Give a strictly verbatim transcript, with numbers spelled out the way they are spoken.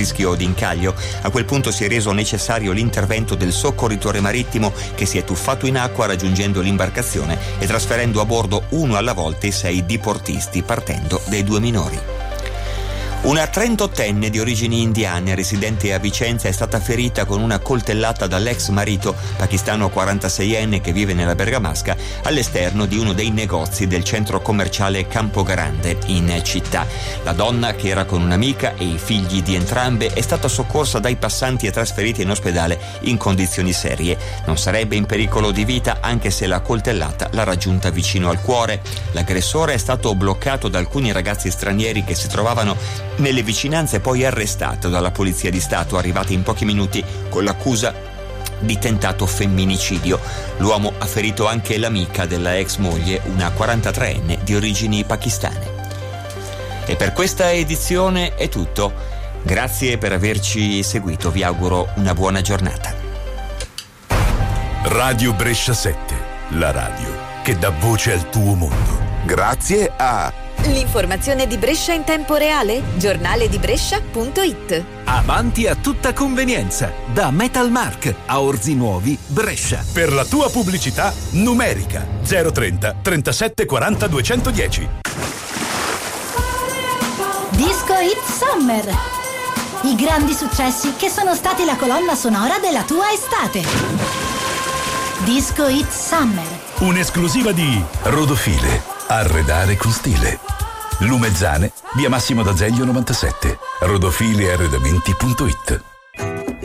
rischio di incaglio. A quel punto si è reso necessario l'intervento del soccorritore marittimo, che si è tuffato in acqua raggiungendo l'imbarcazione e trasferendo a bordo uno alla volta i sei diportisti, partendo dai due minori. Una trentottenne di origini indiane residente a Vicenza è stata ferita con una coltellata dall'ex marito pakistano quarantaseienne che vive nella Bergamasca all'esterno di uno dei negozi del centro commerciale Campogrande in città. La donna, che era con un'amica e i figli di entrambe, è stata soccorsa dai passanti e trasferita in ospedale in condizioni serie. Non sarebbe in pericolo di vita, anche se la coltellata l'ha raggiunta vicino al cuore. L'aggressore è stato bloccato da alcuni ragazzi stranieri che si trovavano nelle vicinanze, poi arrestato dalla Polizia di Stato, arrivata in pochi minuti con l'accusa di tentato femminicidio. L'uomo ha ferito anche l'amica della ex moglie, una quarantatreenne di origini pakistane. E per questa edizione è tutto. Grazie per averci seguito, vi auguro una buona giornata. Radio Brescia sette, la radio che dà voce al tuo mondo. Grazie a l'informazione di Brescia in tempo reale? Giornale di Brescia punto it. Avanti a tutta convenienza, da Metalmark a Orzi Nuovi, Brescia. Per la tua pubblicità numerica zero trenta trentasette quaranta duecentodieci. Disco Hit Summer. I grandi successi che sono stati la colonna sonora della tua estate. Disco Hit Summer. Un'esclusiva di Rodofile. Arredare con stile. Lumezzane, via Massimo d'Azeglio novantasette. rodofili arredamenti punto it.